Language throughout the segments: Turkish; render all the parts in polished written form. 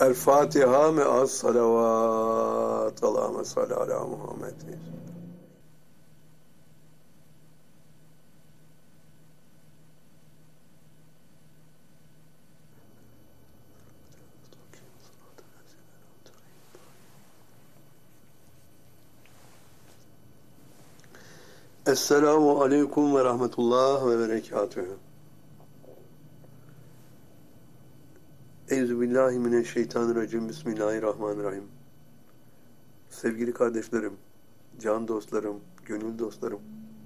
El Fatiha me'as salavat. Allahümme salli ala Muhammed. Esselamu aleyküm ve rahmetullah ve berekatühü. Euzubillahimineşşeytanirracim. Bismillahirrahmanirrahim. Sevgili kardeşlerim, can dostlarım, gönül dostlarım,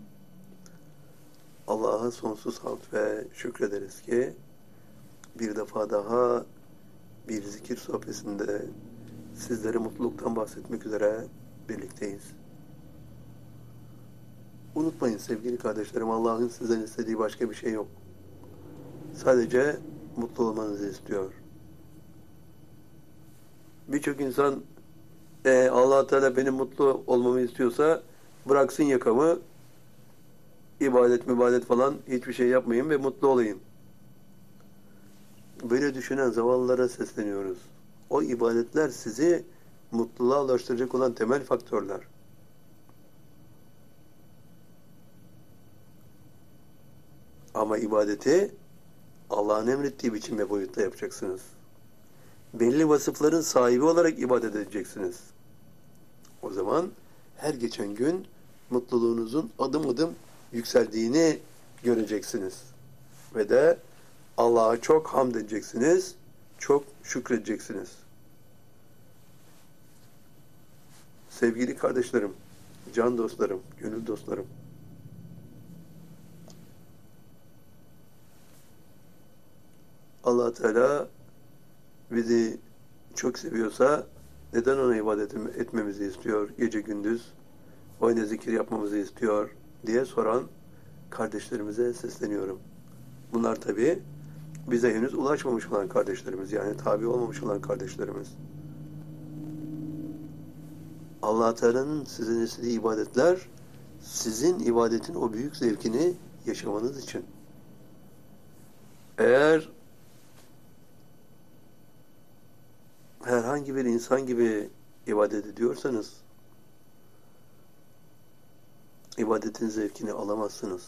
Allah'a sonsuz hamd ve şükrederiz ki bir defa daha bir zikir sohbetinde sizlere mutluluktan bahsetmek üzere birlikteyiz. Unutmayın sevgili kardeşlerim, Allah'ın sizden istediği başka bir şey yok. Sadece mutlu olmanızı istiyor. Birçok insan Allah Teala benim mutlu olmamı istiyorsa bıraksın yakamı, ibadet falan hiçbir şey yapmayayım ve mutlu olayım. Böyle düşünen zavallılara sesleniyoruz. O ibadetler sizi mutluluğa ulaştıracak olan temel faktörler. Ama ibadeti Allah'ın emrettiği biçim ve boyutta yapacaksınız. Belli vasıfların sahibi olarak ibadet edeceksiniz. O zaman her geçen gün mutluluğunuzun adım adım yükseldiğini göreceksiniz. Ve de Allah'a çok hamd edeceksiniz, çok şükredeceksiniz. Sevgili kardeşlerim, can dostlarım, gönül dostlarım, Allah Teala bizi çok seviyorsa neden ona ibadet etmemizi istiyor gece gündüz, oyna zikir yapmamızı istiyor diye soran kardeşlerimize sesleniyorum. Bunlar tabi bize henüz ulaşmamış olan kardeşlerimiz, yani tabi olmamış olan kardeşlerimiz. Allah Teala'nın sizin istediği ibadetler sizin ibadetin o büyük zevkini yaşamanız için. Eğer herhangi bir insan gibi ibadet ediyorsanız ibadetin zevkini alamazsınız.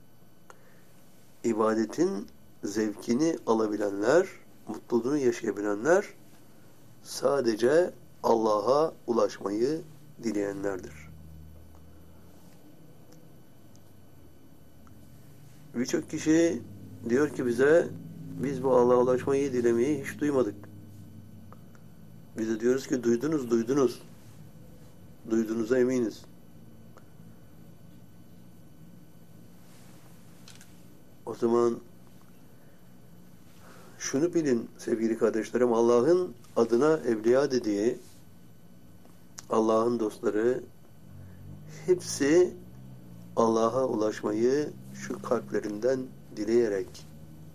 İbadetin zevkini alabilenler, mutluluğunu yaşayabilenler sadece Allah'a ulaşmayı dileyenlerdir. Birçok kişi diyor ki bize, biz bu Allah'a ulaşmayı dilemeyi hiç duymadık. Biz de diyoruz ki duydunuz. Duyduğunuza eminiz. O zaman şunu bilin sevgili kardeşlerim, Allah'ın adına evliya dediği Allah'ın dostları hepsi Allah'a ulaşmayı şu kalplerinden dileyerek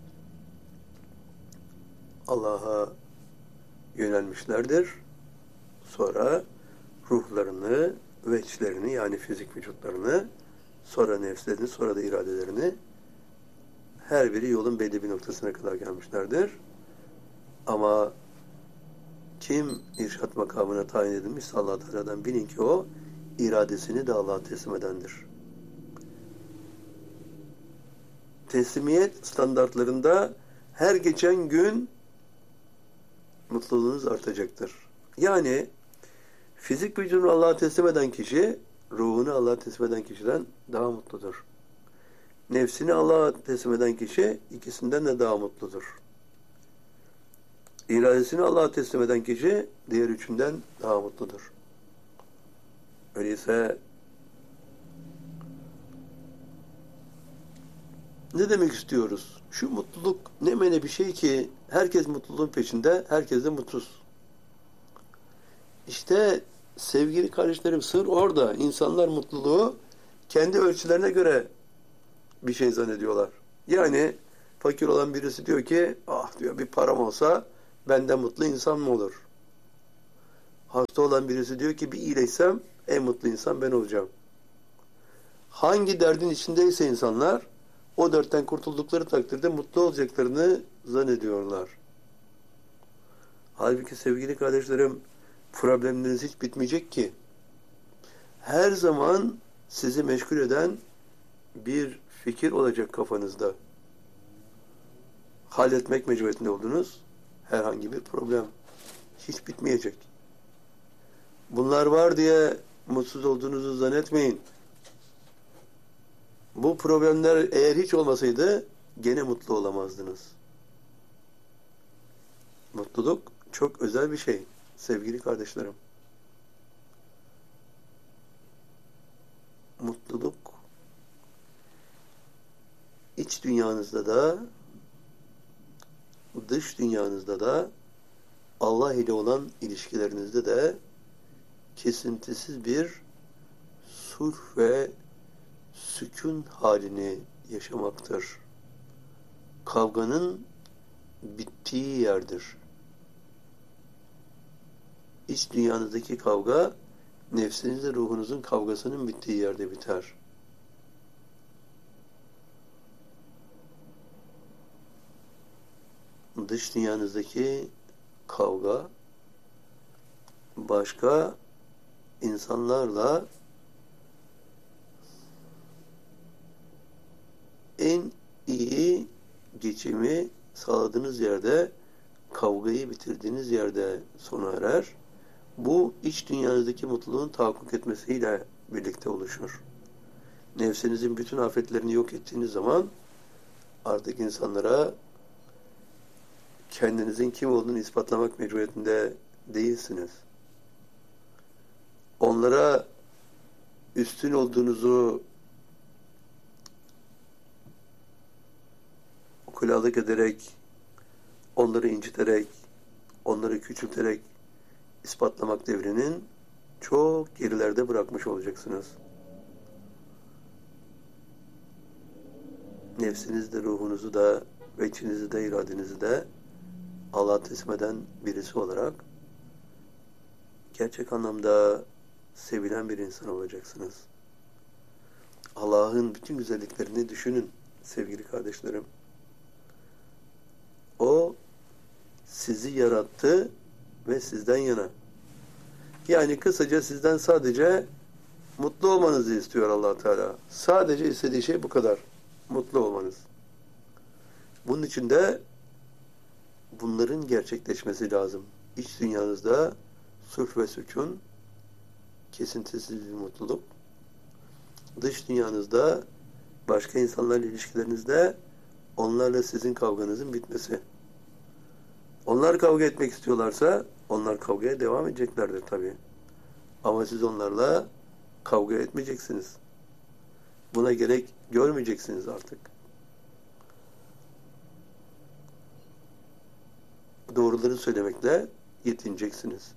Allah'a yönelmişlerdir. Sonra ruhlarını ve içlerini, yani fizik vücutlarını, sonra nefslerini, sonra da iradelerini, her biri yolun belli bir noktasına kadar gelmişlerdir. Ama kim irşat makamına tayin edilmişse Allah Teala'dan bilin ki o iradesini de Allah'a teslim edendir. Teslimiyet standartlarında her geçen gün mutluluğunuz artacaktır. Yani fizik vücudunu Allah'a teslim eden kişi, ruhunu Allah'a teslim eden kişiden daha mutludur. Nefsini Allah'a teslim eden kişi ikisinden de daha mutludur. İradesini Allah'a teslim eden kişi diğer üçünden daha mutludur. Öyleyse ne demek istiyoruz? Şu mutluluk ne mene bir şey ki herkes mutluluğun peşinde, herkes de mutsuz. İşte sevgili kardeşlerim, sır orada. İnsanlar mutluluğu kendi ölçülerine göre bir şey zannediyorlar. Yani fakir olan birisi diyor ki, ah diyor, bir param olsa benden mutlu insan mı olur? Hasta olan birisi diyor ki, bir iyileşsem en mutlu insan ben olacağım. Hangi derdin içindeyse insanlar, o dertten kurtuldukları takdirde mutlu olacaklarını zannediyorlar. Halbuki sevgili kardeşlerim, problemleriniz hiç bitmeyecek ki. Her zaman sizi meşgul eden bir fikir olacak kafanızda. Halletmek mecburiyetinde olduğunuz herhangi bir problem hiç bitmeyecek. Bunlar var diye mutsuz olduğunuzu zannetmeyin. Bu problemler eğer hiç olmasaydı gene mutlu olamazdınız. Mutluluk çok özel bir şey sevgili kardeşlerim. Mutluluk iç dünyanızda da dış dünyanızda da Allah ile olan ilişkilerinizde de kesintisiz bir sulh ve sükun halini yaşamaktır. Kavganın bittiği yerdir. İç dünyanızdaki kavga, nefsinizle ruhunuzun kavgasının bittiği yerde biter. Dış dünyanızdaki kavga, başka insanlarla en iyi geçimi sağladığınız yerde, kavgayı bitirdiğiniz yerde sona erer. Bu iç dünyanızdaki mutluluğun tahakkuk etmesiyle birlikte oluşur. Nefsinizin bütün afetlerini yok ettiğiniz zaman artık insanlara kendinizin kim olduğunu ispatlamak mecburiyetinde değilsiniz. Onlara üstün olduğunuzu ukalalık ederek, onları inciterek, onları küçülterek ispatlamak devrinin çok gerilerde bırakmış olacaksınız. Nefsinizi de, ruhunuzu da, ve içinizi de, iradenizi de Allah'a teslim eden birisi olarak gerçek anlamda sevilen bir insan olacaksınız. Allah'ın bütün güzelliklerini düşünün sevgili kardeşlerim. O sizi yarattı ve sizden yana. Yani kısaca sizden sadece mutlu olmanızı istiyor Allah Teala. Sadece istediği şey bu kadar. Mutlu olmanız. Bunun için de bunların gerçekleşmesi lazım. İç dünyanızda sulh ve sükun, kesintisiz bir mutluluk. Dış dünyanızda, başka insanlarla ilişkilerinizde onlarla sizin kavganızın bitmesi. Onlar kavga etmek istiyorlarsa onlar kavgaya devam edeceklerdir tabii. Ama siz onlarla kavga etmeyeceksiniz. Buna gerek görmeyeceksiniz artık. Doğruları söylemekle yetineceksiniz.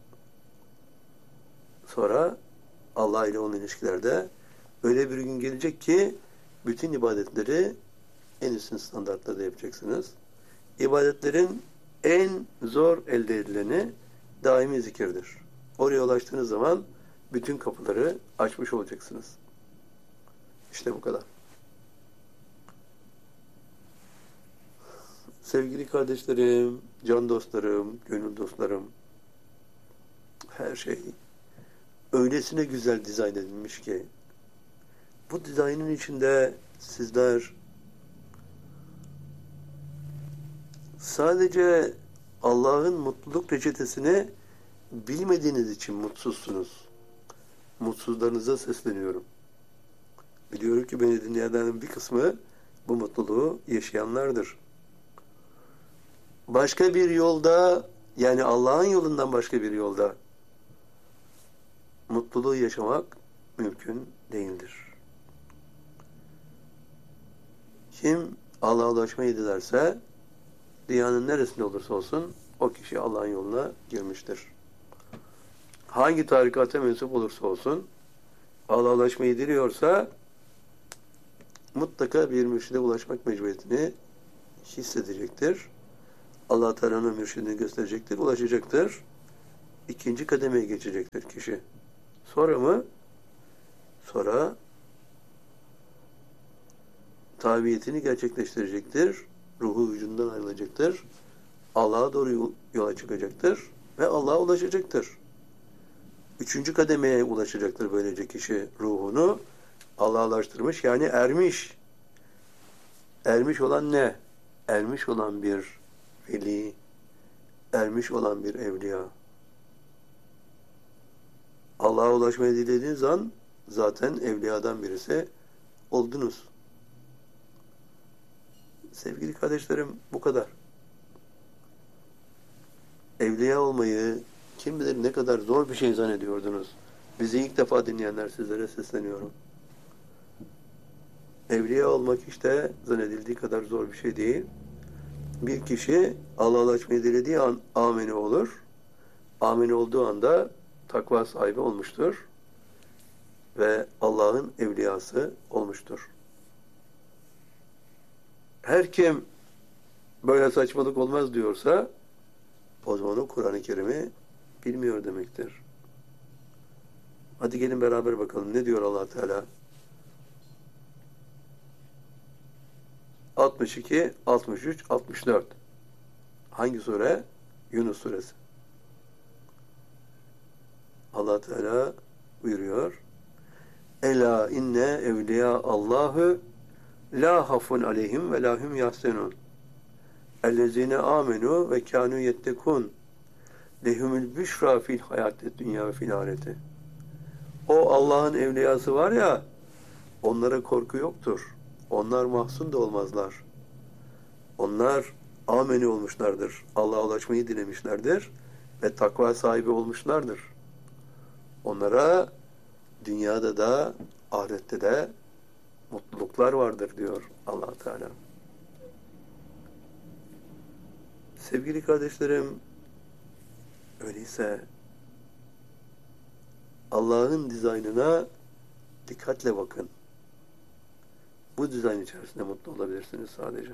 Sonra Allah ile olan ilişkilerde öyle bir gün gelecek ki bütün ibadetleri en üstün standartlarda yapacaksınız. İbadetlerin en zor elde edileni daimi zikirdir. Oraya ulaştığınız zaman bütün kapıları açmış olacaksınız. İşte bu kadar. Sevgili kardeşlerim, can dostlarım, gönül dostlarım, her şey öylesine güzel dizayn edilmiş ki bu dizaynın içinde sizler sadece Allah'ın mutluluk reçetesini bilmediğiniz için mutsuzsunuz. Mutsuzlarınıza sesleniyorum. Biliyorum ki beni dinleyenlerin bir kısmı bu mutluluğu yaşayanlardır. Başka bir yolda, yani Allah'ın yolundan başka bir yolda mutluluğu yaşamak mümkün değildir. Kim Allah'a ulaşmayı dilerse dünyanın neresinde olursa olsun o kişi Allah'ın yoluna girmiştir. Hangi tarikata mensup olursa olsun Allah'a ulaşmayı diliyorsa mutlaka bir mürşide ulaşmak mecburiyetini hissedecektir. Allah Teala'nın mürşidini gösterecektir, ulaşacaktır. İkinci kademeye geçecektir kişi. Sonra mı? Sonra tabiyetini gerçekleştirecektir. Ruhu vücudundan ayrılacaktır. Allah'a doğru yola çıkacaktır ve Allah'a ulaşacaktır. Üçüncü kademeye ulaşacaktır böylece kişi ruhunu Allah'a ulaştırmış, yani ermiş. Ermiş olan ne? Ermiş olan bir veli, ermiş olan bir evliya. Allah'a ulaşmayı dilediğiniz an zaten evliyadan birisi oldunuz. Sevgili kardeşlerim, bu kadar. Evliya olmayı kim bilir ne kadar zor bir şey zannediyordunuz. Bizi ilk defa dinleyenler, sizlere sesleniyorum. Evliya olmak işte zannedildiği kadar zor bir şey değil. Bir kişi Allah'a ulaşmayı dilediği an ameni olur. Ameni olduğu anda takva sahibi olmuştur. Ve Allah'ın evliyası olmuştur. Her kim böyle saçmalık olmaz diyorsa o zaman o Kur'an-ı Kerim'i bilmiyor demektir. Hadi gelin beraber bakalım ne diyor Allah Teala. 62, 63, 64. Hangi sure? Yunus suresi. Allah Teala buyuruyor. Ela inne evliya Allahu la hafun aleyhim ve lahum yahsenun. Ellezine amenu ve kanu yettekun. Lehumul büşra fil hayatid dünya ve fil ahireti. O Allah'ın evliyası var ya, onlara korku yoktur. Onlar mahzun da olmazlar. Onlar ameni olmuşlardır. Allah'a ulaşmayı dilemişlerdir ve takva sahibi olmuşlardır. Onlara dünyada da ahirette de mutluluklar vardır diyor Allah Teala. Sevgili kardeşlerim, öyleyse Allah'ın dizaynına dikkatle bakın. Bu dizayn içerisinde mutlu olabilirsiniz sadece.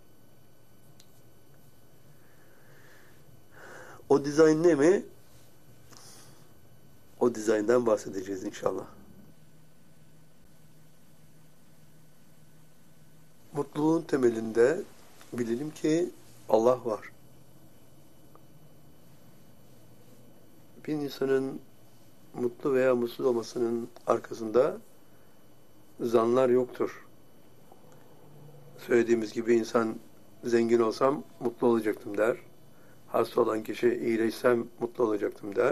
O dizayn ne mi? O dizayndan bahsedeceğiz inşallah. Mutluluğun temelinde bilelim ki Allah var. Bir insanın mutlu veya mutsuz olmasının arkasında zanlar yoktur. Söylediğimiz gibi insan zengin olsam mutlu olacaktım der. Hasta olan kişi iyileşsem mutlu olacaktım der.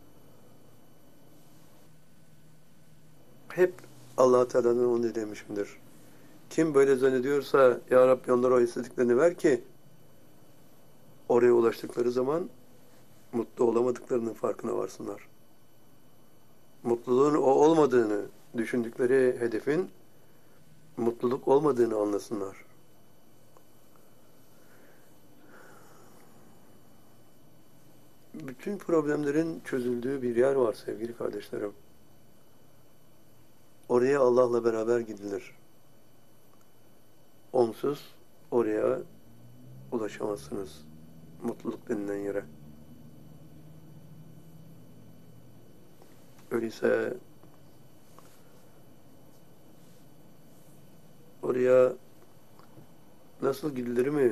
Hep Allah Teala'nın onu demişimdir. Kim böyle zannediyorsa ya Rabbi onlara o istediklerini ver ki oraya ulaştıkları zaman mutlu olamadıklarının farkına varsınlar. Mutluluğun o olmadığını düşündükleri hedefin mutluluk olmadığını anlasınlar. Bütün problemlerin çözüldüğü bir yer var sevgili kardeşlerim. Oraya Allah'la beraber gidilir. Onsuz oraya ulaşamazsınız. Mutluluk denilen yere. Öyleyse oraya nasıl gidilir mi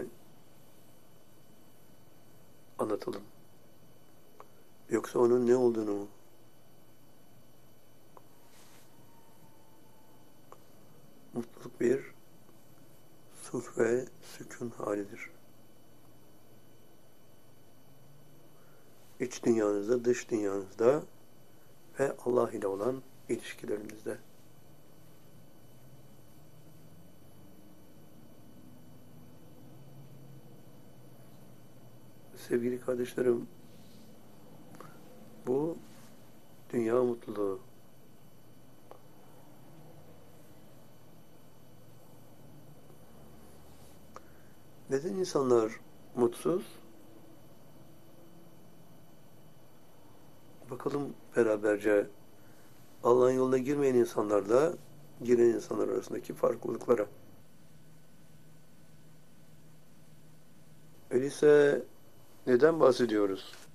anlatalım? Yoksa onun ne olduğunu mu? Mutluluk bir sulh ve sükun halidir. İç dünyanızda, dış dünyanızda ve Allah ile olan ilişkilerinizde. Sevgili kardeşlerim, bu dünya mutluluğu. Neden insanlar mutsuz? Bakalım beraberce Allah'ın yoluna girmeyen insanlarla giren insanlar arasındaki farklılıklara. Öyleyse neden bahsediyoruz?